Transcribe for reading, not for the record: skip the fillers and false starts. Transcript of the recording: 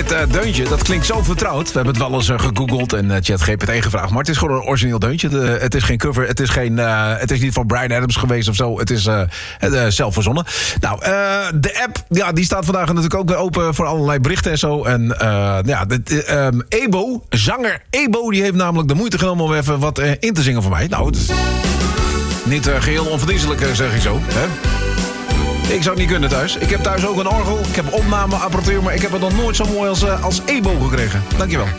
Dit deuntje, dat klinkt zo vertrouwd. We hebben het wel eens gegoogeld en ChatGPT gevraagd. Maar het is gewoon een origineel deuntje. Het is geen cover, het is niet van Bryan Adams geweest of zo. Het is zelf verzonnen. Nou, de app, ja, die staat vandaag natuurlijk ook weer open voor allerlei berichten en zo. En Ebo, zanger Ebo, die heeft namelijk de moeite genomen om even wat in te zingen voor mij. Nou, het is niet geheel onverdienstelijk, zeg ik zo. Hè? Ik zou het niet kunnen thuis. Ik heb thuis ook een orgel. Ik heb opnameapparatuur, maar ik heb het nog nooit zo mooi als Ebo gekregen. Dankjewel.